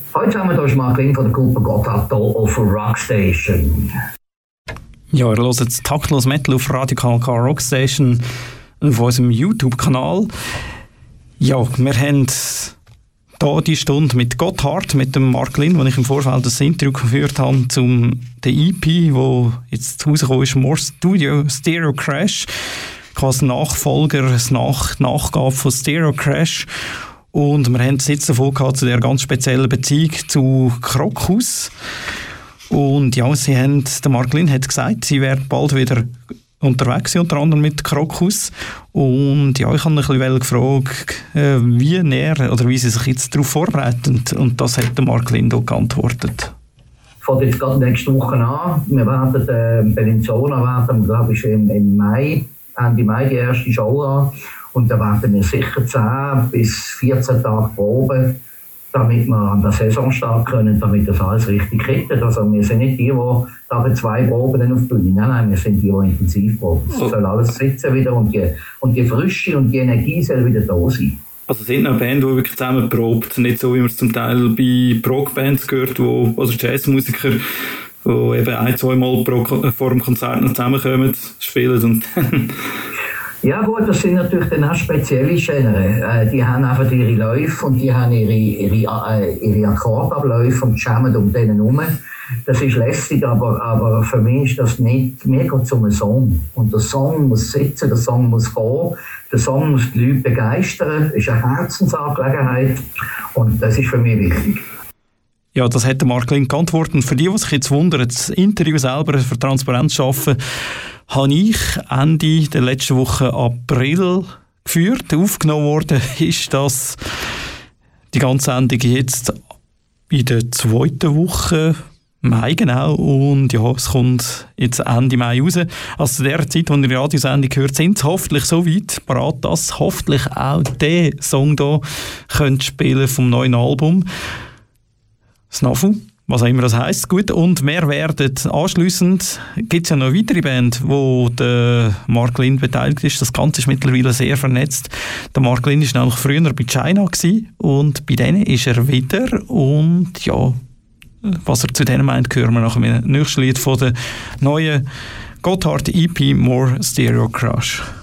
Heute zusammen, hier ist Mark Lind von der Gruppe Gotthard hier auf Rockstation. Ja, ihr hört jetzt Taktlos Metal auf Radio KK Rockstation auf unserem YouTube-Kanal. Ja, wir haben hier die Stunde mit Gotthard, mit dem Mark Lind, wo ich im Vorfeld das Interview geführt habe, zum der EP, wo jetzt rausgekommen ist, More Stereo Crash, quasi Nachfolger, Nachgabe von Stereo Crash. Und wir haben es jetzt davon gehabt, zu der ganz speziellen Beziehung zu Krokus. Und ja, der Mark Lind hat gesagt, sie werden bald wieder unterwegs sind, unter anderem mit Krokus. Und ja, ich habe ein bisschen gefragt, wie näher oder wie sie sich jetzt darauf vorbereiten. Und das hat der Mark Lind auch geantwortet. Fängt jetzt gerade nächste Woche an. Wir werden Bellinzona glaube ich, im Mai, Ende Mai die erste Show an. Und da werden wir sicher 10 bis 14 Tage proben, damit wir an der Saisonstart können, damit das alles richtig kriegt. Also wir sind nicht die 2 Proben auf die Bühne. Nein, wir sind die intensiv proben. Es soll alles sitzen wieder und die Frische und die Energie soll wieder da sein. Also sind noch Bands, die wirklich zusammen probt, nicht so wie man es zum Teil bei Prog-Bands gehört, also Jazzmusiker, die eben 1-2 Mal vor dem Konzert noch zusammenkommen, spielen und dann... Ja gut, das sind natürlich dann auch spezielle Genre. Die haben einfach ihre Läufe und die haben ihre Akkordabläufe und jammen um denen herum. Das ist lässig, aber für mich ist das nicht. Mir geht es um einen Song. Und der Song muss sitzen, der Song muss gehen, der Song muss die Leute begeistern. Das ist eine Herzensangelegenheit und das ist für mich wichtig. Ja, das hat Mark Lind geantwortet. Und für die sich jetzt wundern, das Interview selber für Transparenz schaffen, habe ich Ende der letzten Woche April geführt. Aufgenommen worden ist das die ganze Sendung jetzt in der 2. Woche Mai, genau. Und ja, es kommt jetzt Ende Mai raus. Also zu der Zeit, wo ihr die Radiosendung hört, sind es hoffentlich so weit parat, dass hoffentlich auch der Song hier könnt spielen vom neuen Album. Snafu, was auch immer das heisst. Gut, und wir werden anschliessend, gibt es ja noch eine weitere Band, wo der Mark Lind beteiligt ist. Das Ganze ist mittlerweile sehr vernetzt. Der Mark Lind war nämlich früher bei China gewesen, und bei denen ist er wieder. Und ja, was er zu denen meint, hören wir nach dem nächsten Lied von der neuen Gotthard EP More Stereo Crash.